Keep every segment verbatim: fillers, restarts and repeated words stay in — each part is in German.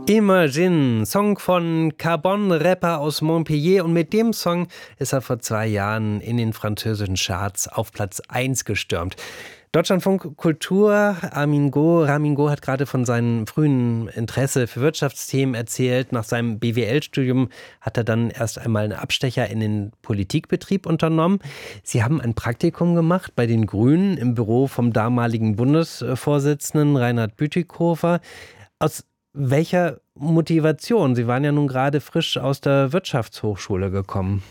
Imagine, Song von Carbon, Rapper aus Montpellier. Und mit dem Song ist er vor zwei Jahren in den französischen Charts auf Platz eins gestürmt. Deutschlandfunk Kultur, Armin Go. Ramin Go hat gerade von seinem frühen Interesse für Wirtschaftsthemen erzählt. Nach seinem B W L-Studium hat er dann erst einmal einen Abstecher in den Politikbetrieb unternommen. Sie haben ein Praktikum gemacht bei den Grünen im Büro vom damaligen Bundesvorsitzenden Reinhard Bütikofer. Aus welcher Motivation? Sie waren ja nun gerade frisch aus der Wirtschaftshochschule gekommen.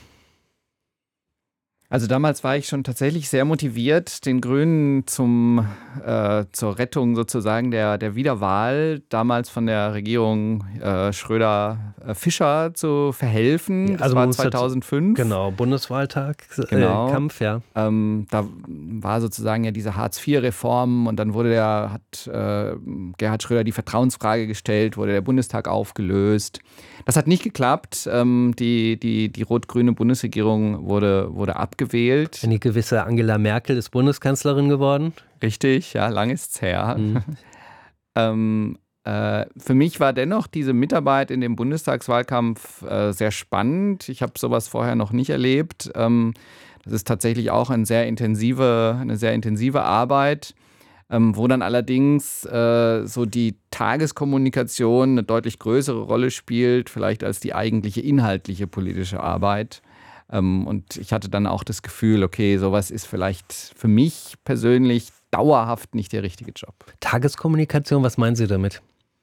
Also damals war ich schon tatsächlich sehr motiviert, den Grünen zum, äh, zur Rettung sozusagen der, der Wiederwahl damals von der Regierung äh, Schröder-Fischer zu verhelfen. Das Also war zweitausendfünf. Genau, Bundeswahltag, Genau. äh, Kampf, ja. Ähm, da war sozusagen ja diese Hartz vier Reform und dann wurde der, hat äh, Gerhard Schröder die Vertrauensfrage gestellt, wurde der Bundestag aufgelöst. Das hat nicht geklappt. Ähm, die, die, die rot-grüne Bundesregierung wurde, wurde abgewählt. Eine gewisse Angela Merkel ist Bundeskanzlerin geworden. Richtig, ja, lang ist's her. Mhm. ähm, äh, für mich war dennoch diese Mitarbeit in dem Bundestagswahlkampf äh, sehr spannend. Ich habe sowas vorher noch nicht erlebt. Ähm, das ist tatsächlich auch eine sehr intensive, eine sehr intensive Arbeit. Ähm, wo dann allerdings äh, so die Tageskommunikation eine deutlich größere Rolle spielt, vielleicht als die eigentliche inhaltliche politische Arbeit. Ähm, und ich hatte dann auch das Gefühl, okay, sowas ist vielleicht für mich persönlich dauerhaft nicht der richtige Job. Tageskommunikation, was meinen Sie damit?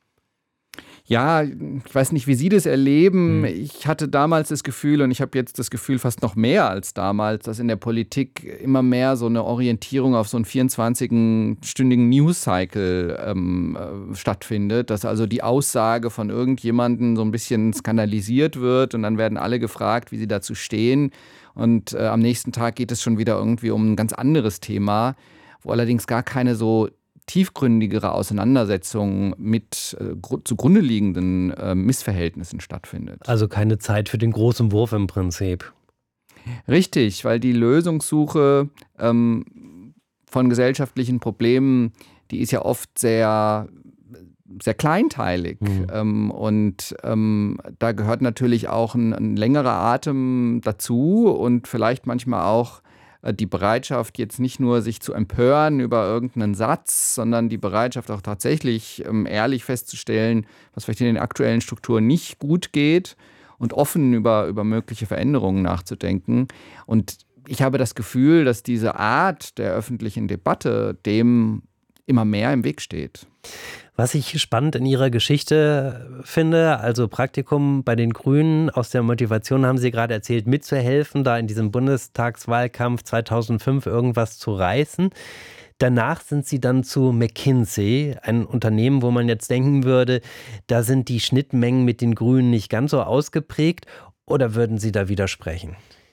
Ja, ich weiß nicht, wie Sie das erleben. Hm. Ich hatte damals das Gefühl, und ich habe jetzt das Gefühl fast noch mehr als damals, dass in der Politik immer mehr so eine Orientierung auf so einen vierundzwanzig-stündigen News-Cycle ähm, äh, stattfindet. Dass also die Aussage von irgendjemandem so ein bisschen skandalisiert wird und dann werden alle gefragt, wie sie dazu stehen. Und äh, am nächsten Tag geht es schon wieder irgendwie um ein ganz anderes Thema, wo allerdings gar keine so tiefgründigere Auseinandersetzung mit äh, gru- zugrunde liegenden äh, Missverhältnissen stattfindet. Also keine Zeit für den großen Wurf im Prinzip. Richtig, weil die Lösungssuche ähm, von gesellschaftlichen Problemen, die ist ja oft sehr, sehr kleinteilig. Mhm. Ähm, und ähm, da gehört natürlich auch ein, ein längerer Atem dazu und vielleicht manchmal auch die Bereitschaft, jetzt nicht nur sich zu empören über irgendeinen Satz, sondern die Bereitschaft auch tatsächlich ähm, ehrlich festzustellen, was vielleicht in den aktuellen Strukturen nicht gut geht und offen über, über mögliche Veränderungen nachzudenken. Und ich habe das Gefühl, dass diese Art der öffentlichen Debatte dem immer mehr im Weg steht. Was ich spannend in Ihrer Geschichte finde, also Praktikum bei den Grünen, aus der Motivation haben Sie gerade erzählt, mitzuhelfen, da in diesem Bundestagswahlkampf zweitausendfünf irgendwas zu reißen. Danach sind Sie dann zu McKinsey, ein Unternehmen, wo man jetzt denken würde, da sind die Schnittmengen mit den Grünen nicht ganz so ausgeprägt. Oder würden Sie da widersprechen?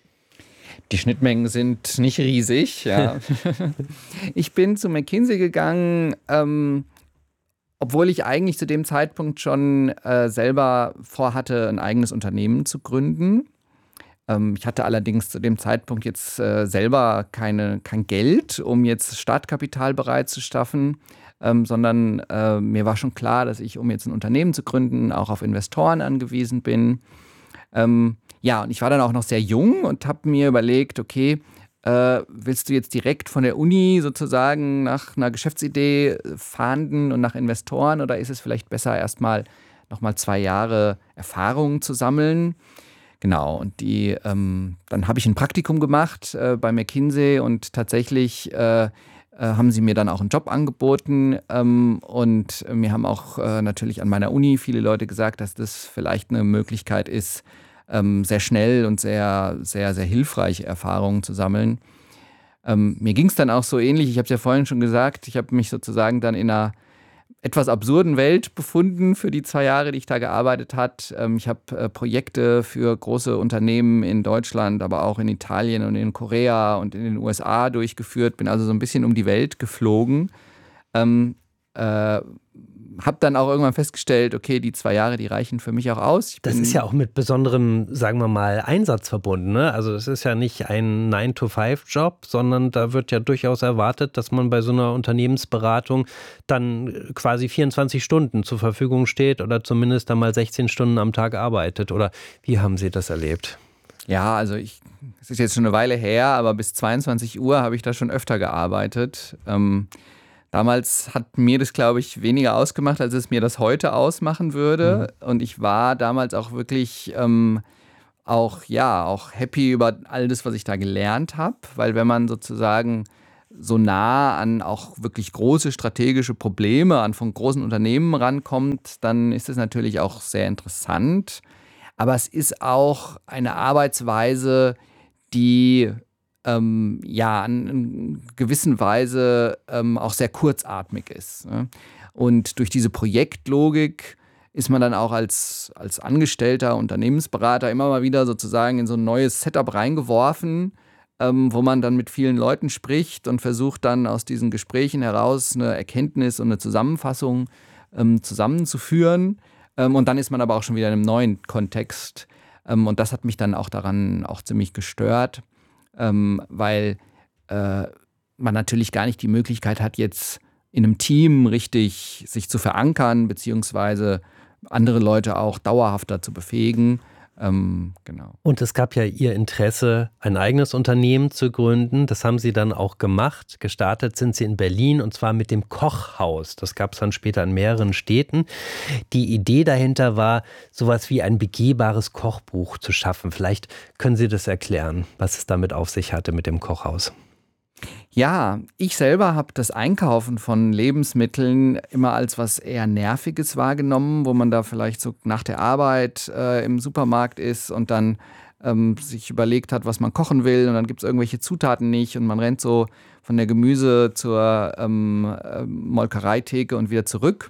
Die Schnittmengen sind nicht riesig. Ja. Ich bin zu McKinsey gegangen, ähm, obwohl ich eigentlich zu dem Zeitpunkt schon äh, selber vorhatte, ein eigenes Unternehmen zu gründen. Ähm, ich hatte allerdings zu dem Zeitpunkt jetzt äh, selber keine, kein Geld, um jetzt Startkapital bereitzustellen, ähm, sondern äh, mir war schon klar, dass ich, um jetzt ein Unternehmen zu gründen, auch auf Investoren angewiesen bin. Ähm, ja, und ich war dann auch noch sehr jung und habe mir überlegt, okay, Äh, willst du jetzt direkt von der Uni sozusagen nach einer Geschäftsidee fahnden und nach Investoren oder ist es vielleicht besser, erstmal nochmal zwei Jahre Erfahrung zu sammeln? Genau, und die, ähm, dann habe ich ein Praktikum gemacht äh, bei McKinsey und tatsächlich äh, äh, haben sie mir dann auch einen Job angeboten ähm, und mir haben auch äh, natürlich an meiner Uni viele Leute gesagt, dass das vielleicht eine Möglichkeit ist, Ähm, sehr schnell und sehr, sehr, sehr hilfreiche Erfahrungen zu sammeln. Ähm, mir ging es dann auch so ähnlich, ich habe es ja vorhin schon gesagt, ich habe mich sozusagen dann in einer etwas absurden Welt befunden für die zwei Jahre, die ich da gearbeitet habe. Ähm, ich habe äh, Projekte für große Unternehmen in Deutschland, aber auch in Italien und in Korea und in den U S A durchgeführt, bin also so ein bisschen um die Welt geflogen. Ähm, äh, habe dann auch irgendwann festgestellt, okay, die zwei Jahre, die reichen für mich auch aus. Ich das ist ja auch mit besonderem, sagen wir mal, Einsatz verbunden, ne? Also es ist ja nicht ein nine to five Job, sondern da wird ja durchaus erwartet, dass man bei so einer Unternehmensberatung dann quasi vierundzwanzig Stunden zur Verfügung steht oder zumindest dann mal sechzehn Stunden am Tag arbeitet. Oder wie haben Sie das erlebt? Ja, also ich, es ist jetzt schon eine Weile her, aber bis zweiundzwanzig Uhr habe ich da schon öfter gearbeitet. Ähm, Damals hat mir das, glaube ich, weniger ausgemacht, als es mir das heute ausmachen würde. Mhm. Und ich war damals auch wirklich ähm, auch, ja, auch happy über all das, was ich da gelernt habe. Weil wenn man sozusagen so nah an auch wirklich große strategische Probleme, an von großen Unternehmen rankommt, dann ist es natürlich auch sehr interessant. Aber es ist auch eine Arbeitsweise, die Ähm, ja, in, in gewissen Weise ähm, auch sehr kurzatmig ist. Ne? Und durch diese Projektlogik ist man dann auch als, als angestellter Unternehmensberater immer mal wieder sozusagen in so ein neues Setup reingeworfen, ähm, wo man dann mit vielen Leuten spricht und versucht dann aus diesen Gesprächen heraus eine Erkenntnis und eine Zusammenfassung ähm, zusammenzuführen. Ähm, und dann ist man aber auch schon wieder in einem neuen Kontext. Ähm, und das hat mich dann auch daran auch ziemlich gestört. Ähm, weil äh, man natürlich gar nicht die Möglichkeit hat, jetzt in einem Team richtig sich zu verankern, beziehungsweise andere Leute auch dauerhafter zu befähigen. Ähm, genau. Und es gab ja Ihr Interesse, ein eigenes Unternehmen zu gründen. Das haben Sie dann auch gemacht. Gestartet sind Sie in Berlin und zwar mit dem Kochhaus. Das gab es dann später in mehreren Städten. Die Idee dahinter war, sowas wie ein begehbares Kochbuch zu schaffen. Vielleicht können Sie das erklären, was es damit auf sich hatte mit dem Kochhaus. Ja, ich selber habe das Einkaufen von Lebensmitteln immer als was eher Nerviges wahrgenommen, wo man da vielleicht so nach der Arbeit äh, im Supermarkt ist und dann ähm, sich überlegt hat, was man kochen will und dann gibt es irgendwelche Zutaten nicht und man rennt so von der Gemüse zur ähm, äh, Molkereitheke und wieder zurück.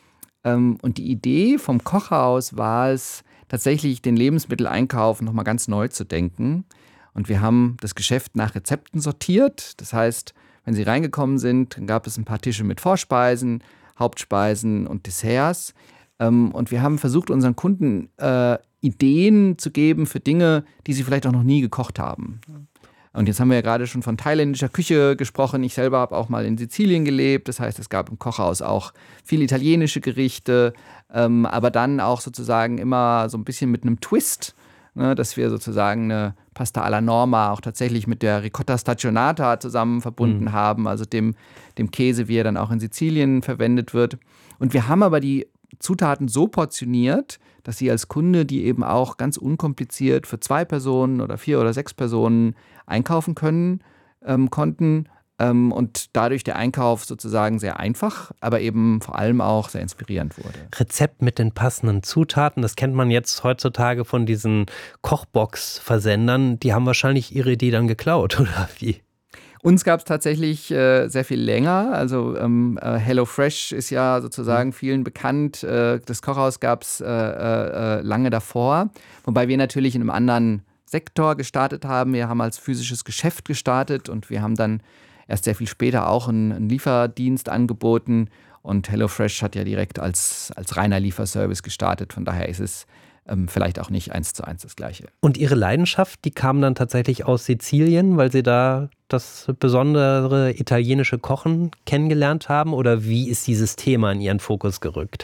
Ähm, und die Idee vom Kochhaus war es, tatsächlich den Lebensmitteleinkauf nochmal ganz neu zu denken. Und wir haben das Geschäft nach Rezepten sortiert. Das heißt, wenn Sie reingekommen sind, dann gab es ein paar Tische mit Vorspeisen, Hauptspeisen und Desserts. Und wir haben versucht, unseren Kunden äh, Ideen zu geben für Dinge, die sie vielleicht auch noch nie gekocht haben. Und jetzt haben wir ja gerade schon von thailändischer Küche gesprochen. Ich selber habe auch mal in Sizilien gelebt. Das heißt, es gab im Kochhaus auch viele italienische Gerichte, ähm, aber dann auch sozusagen immer so ein bisschen mit einem Twist, ne, dass wir sozusagen eine Pasta alla Norma auch tatsächlich mit der Ricotta Stagionata zusammen verbunden mhm. haben, also dem, dem Käse, wie er dann auch in Sizilien verwendet wird. Und wir haben aber die Zutaten so portioniert, dass Sie als Kunde die eben auch ganz unkompliziert für zwei Personen oder vier oder sechs Personen einkaufen können, ähm, konnten ähm, und dadurch der Einkauf sozusagen sehr einfach, aber eben vor allem auch sehr inspirierend wurde. Rezept mit den passenden Zutaten, das kennt man jetzt heutzutage von diesen Kochbox-Versendern, die haben wahrscheinlich ihre Idee dann geklaut, oder wie? Uns gab es tatsächlich äh, sehr viel länger. Also ähm, äh, HelloFresh ist ja sozusagen vielen bekannt. Äh, das Kochhaus gab es äh, äh, lange davor. Wobei wir natürlich in einem anderen Sektor gestartet haben. Wir haben als physisches Geschäft gestartet und wir haben dann erst sehr viel später auch einen, einen Lieferdienst angeboten. Und HelloFresh hat ja direkt als, als reiner Lieferservice gestartet. Von daher ist es ähm, vielleicht auch nicht eins zu eins das Gleiche. Und Ihre Leidenschaft, die kam dann tatsächlich aus Sizilien, weil Sie da das besondere italienische Kochen kennengelernt haben? Oder wie ist dieses Thema in Ihren Fokus gerückt?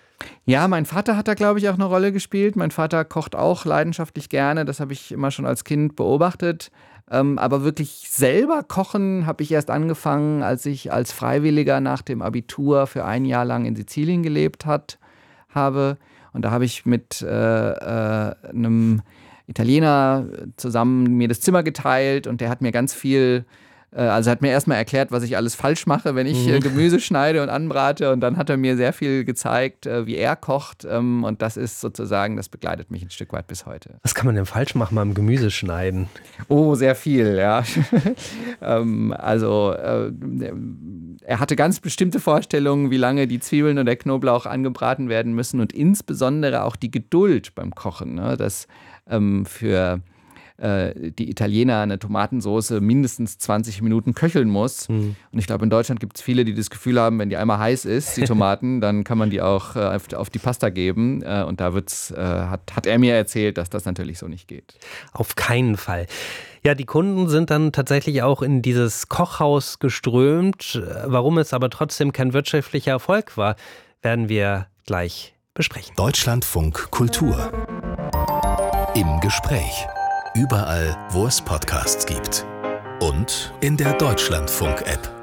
Ja, mein Vater hat da, glaube ich, auch eine Rolle gespielt. Mein Vater kocht auch leidenschaftlich gerne. Das habe ich immer schon als Kind beobachtet. Ähm, aber wirklich selber kochen habe ich erst angefangen, als ich als Freiwilliger nach dem Abitur für ein Jahr lang in Sizilien gelebt hat, habe. Und da habe ich mit äh, äh, einem Italiener zusammen mir das Zimmer geteilt und der hat mir ganz viel, äh, also hat mir erstmal erklärt, was ich alles falsch mache, wenn ich äh, Gemüse schneide und anbrate und dann hat er mir sehr viel gezeigt, äh, wie er kocht ähm, und das ist sozusagen, das begleitet mich ein Stück weit bis heute. Was kann man denn falsch machen beim Gemüse schneiden? Oh, sehr viel, ja. ähm, also äh, er hatte ganz bestimmte Vorstellungen, wie lange die Zwiebeln und der Knoblauch angebraten werden müssen und insbesondere auch die Geduld beim Kochen, ne? Das ähm, für äh, die Italiener eine Tomatensauce mindestens zwanzig Minuten köcheln muss. Mhm. Und ich glaube, in Deutschland gibt es viele, die das Gefühl haben, wenn die einmal heiß ist, die Tomaten, dann kann man die auch äh, auf, auf die Pasta geben. Äh, und da wird's, äh, hat, hat er mir erzählt, dass das natürlich so nicht geht. Auf keinen Fall. Ja, die Kunden sind dann tatsächlich auch in dieses Kochhaus geströmt. Warum es aber trotzdem kein wirtschaftlicher Erfolg war, werden wir gleich besprechen. Deutschlandfunk Kultur. Im Gespräch. Überall, wo es Podcasts gibt. Und in der Deutschlandfunk-App.